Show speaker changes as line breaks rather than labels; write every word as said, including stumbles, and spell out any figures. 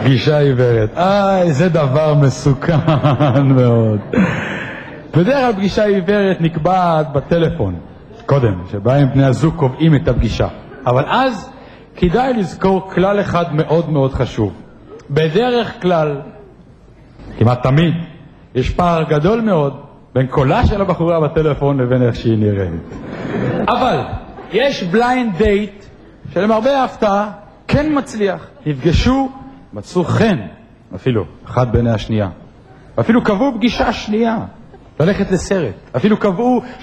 פגישה עיוורת. איי, זה דבר מסוכן מאוד. בדרך כלל פגישה עיוורת נקבעת בטלפון, קודם, שבהם בני הזוג קובעים את הפגישה. אבל אז כדאי לזכור כלל אחד מאוד מאוד חשוב. בדרך כלל, כמעט תמיד, יש פער גדול מאוד בין קולה של הבחורה בטלפון לבין איך שהיא נראית. אבל יש בליינד דייט שלמרבה ההפתעה כן מצליח. נפגשו, מצאו חן, אפילו אחד בעיני השנייה. אפילו קבעו פגישה שנייה, ללכת לסרט. אפילו קבעו